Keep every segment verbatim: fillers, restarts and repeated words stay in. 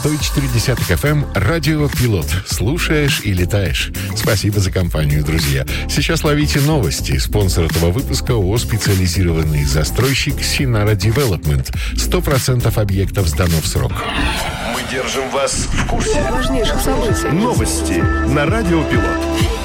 сто четыре эф эм, радио «Пилот». Слушаешь и летаешь. Спасибо за компанию, друзья. Сейчас ловите новости. Спонсор этого выпуска ООО «Специализированный застройщик Синара Девелопмент». Сто процентов объектов сдано в срок. Мы держим вас в курсе важнейших событий. Новости на радио «Пилот».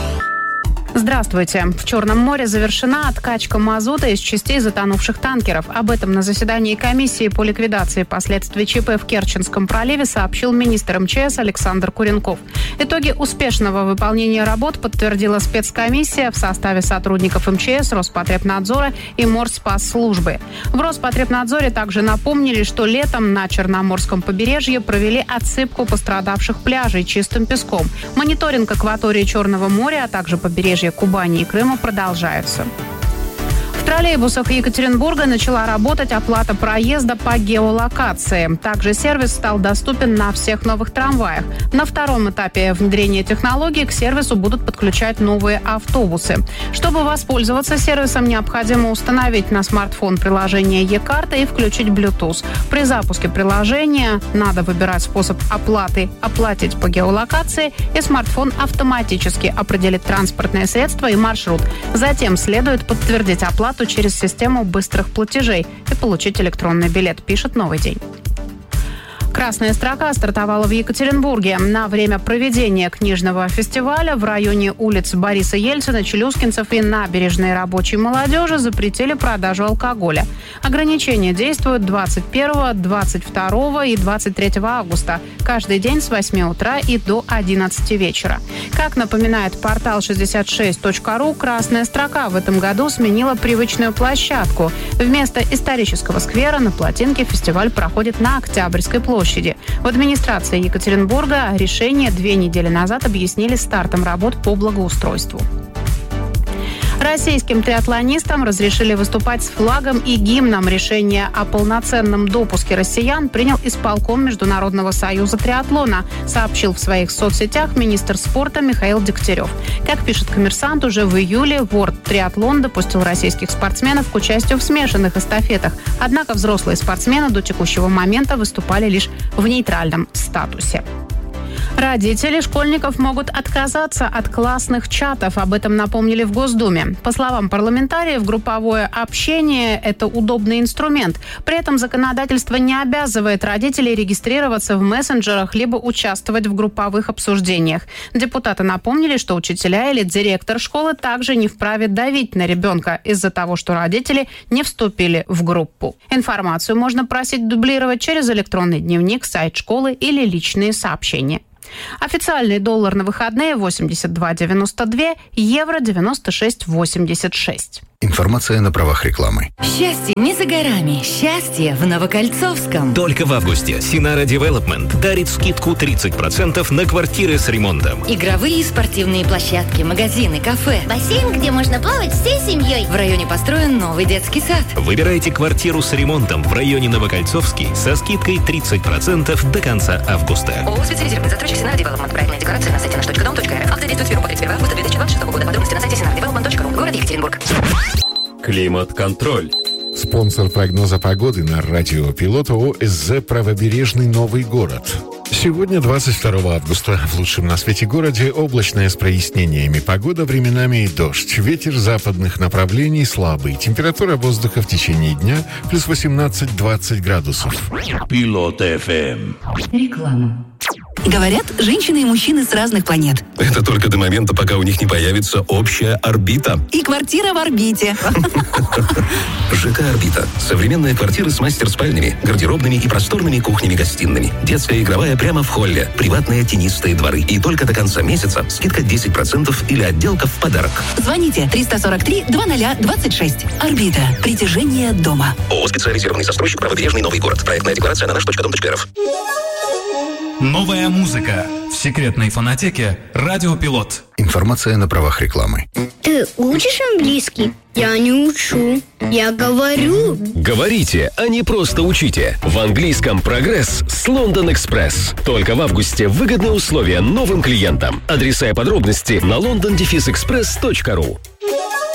Здравствуйте. В Черном море завершена откачка мазута из частей затонувших танкеров. Об этом на заседании комиссии по ликвидации последствий ЧП в Керченском проливе сообщил министр эм че эс Александр Куренков. Итоги успешного выполнения работ подтвердила спецкомиссия в составе сотрудников эм че эс, Роспотребнадзора и Морспасслужбы. В Роспотребнадзоре также напомнили, что летом на Черноморском побережье провели отсыпку пострадавших пляжей чистым песком. Мониторинг акватории Черного моря, а также побережья Кубани и Крыма продолжаются. В троллейбусах Екатеринбурга начала работать оплата проезда по геолокации. Также сервис стал доступен на всех новых трамваях. На втором этапе внедрения технологий к сервису будут подключать новые автобусы. Чтобы воспользоваться сервисом, необходимо установить на смартфон приложение Е-карта и включить Bluetooth. При запуске приложения надо выбирать способ оплаты «Оплатить по геолокации», и смартфон автоматически определит транспортное средство и маршрут. Затем следует подтвердить оплату через систему быстрых платежей и получить электронный билет, пишет «Новый день». «Красная строка» стартовала в Екатеринбурге. На время проведения книжного фестиваля в районе улиц Бориса Ельцина, Челюскинцев и набережной рабочей молодежи запретили продажу алкоголя. Ограничения действуют двадцать первого, двадцать второго и двадцать третьего августа. Каждый день с восьми утра и до одиннадцати вечера. Как напоминает портал шестьдесят шесть точка ру, «Красная строка» в этом году сменила привычную площадку. Вместо исторического сквера на Плотинке фестиваль проходит на Октябрьской площади. В администрации Екатеринбурга решение две недели назад объяснили стартом работ по благоустройству. Российским триатлонистам разрешили выступать с флагом и гимном. Решение о полноценном допуске россиян принял исполком Международного союза триатлона, сообщил в своих соцсетях министр спорта Михаил Дегтярев. Как пишет «Коммерсант», уже в июле World Triathlon допустил российских спортсменов к участию в смешанных эстафетах. Однако взрослые спортсмены до текущего момента выступали лишь в нейтральном статусе. Родители школьников могут отказаться от классных чатов. Об этом напомнили в Госдуме. По словам парламентариев, групповое общение – это удобный инструмент. При этом законодательство не обязывает родителей регистрироваться в мессенджерах либо участвовать в групповых обсуждениях. Депутаты напомнили, что учителя или директор школы также не вправе давить на ребенка из-за того, что родители не вступили в группу. Информацию можно просить дублировать через электронный дневник, сайт школы или личные сообщения. Официальный доллар на выходные восемьдесят два девяносто два, евро девяносто шесть восемьдесят шесть. Информация на правах рекламы. Счастье не за горами. Счастье в Новокольцовском. Только в августе Синара Девелопмент дарит скидку тридцать процентов на квартиры с ремонтом. Игровые и спортивные площадки, магазины, кафе. Бассейн, где можно плавать всей семьей. В районе построен новый детский сад. Выбирайте квартиру с ремонтом в районе Новокольцовский со скидкой тридцать процентов до конца августа. ООО «Специализированный застройщик Синара Девелопмент». Проектная декларация на сайте наш точка дом точка эр эф. Акция действует с первого по тридцать первое августа две тысячи двадцать шестого года. Подробности на сайте синара девелопмент точка ру. Город Екатеринбург. Климат-контроль. Спонсор прогноза погоды на радио «Пилот» ООО «СЗ Правобережный Новый город». Сегодня, двадцать второго августа, в лучшем на свете городе облачная с прояснениями погода, временами дождь. Ветер западных направлений слабый. Температура воздуха в течение дня плюс восемнадцать-двадцать градусов. Пилот эф эм. Реклама. Говорят, женщины и мужчины с разных планет. Это только до момента, пока у них не появится общая орбита. И квартира в орбите. ЖК «Орбита». Современные квартиры с мастер-спальнями, гардеробными и просторными кухнями-гостиными. Детская игровая прямо в холле. Приватные тенистые дворы. И только до конца месяца скидка десять процентов или отделка в подарок. Звоните триста сорок три двадцать двадцать шесть. «Орбита». Притяжение дома. ООО «Специализированный застройщик Правобережный Новый город». Проектная декларация на наш точка дом точка эр эф. Новая музыка в секретной фонотеке «Радио Пилот». Информация на правах рекламы. Ты учишь английский? Я не учу. Я говорю. Говорите, а не просто учите. В английском прогресс с Лондон Экспресс. Только в августе выгодные условия новым клиентам. Адреса и подробности на лондон экспресс точка ру.